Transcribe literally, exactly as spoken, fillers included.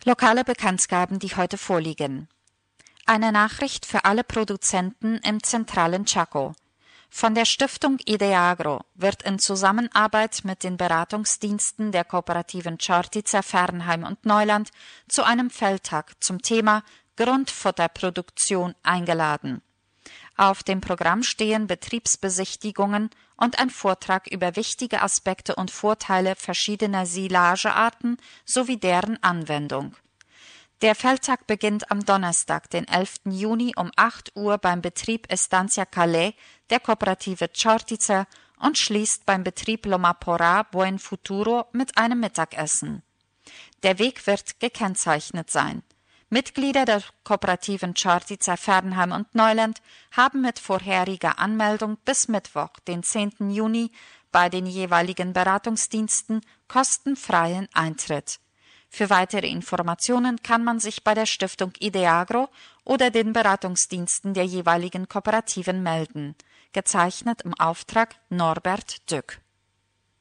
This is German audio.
Lokale Bekanntgaben, die heute vorliegen. Eine Nachricht für alle Produzenten im zentralen Chaco. Von der Stiftung Ideagro wird in Zusammenarbeit mit den Beratungsdiensten der Kooperativen Chortica, Fernheim und Neuland zu einem Feldtag zum Thema Grundfutterproduktion eingeladen. Auf dem Programm stehen Betriebsbesichtigungen und ein Vortrag über wichtige Aspekte und Vorteile verschiedener Silagearten sowie deren Anwendung. Der Feldtag beginnt am Donnerstag, den elften Juni um acht Uhr beim Betrieb Estancia Calais der Kooperative Chortica und schließt beim Betrieb Loma Porá Buen Futuro mit einem Mittagessen. Der Weg wird gekennzeichnet sein. Mitglieder der Kooperativen Chortica, Fernheim und Neuland haben mit vorheriger Anmeldung bis Mittwoch, den zehnten Juni, bei den jeweiligen Beratungsdiensten kostenfreien Eintritt. Für weitere Informationen kann man sich bei der Stiftung Ideagro oder den Beratungsdiensten der jeweiligen Kooperativen melden. Gezeichnet im Auftrag Norbert Dück.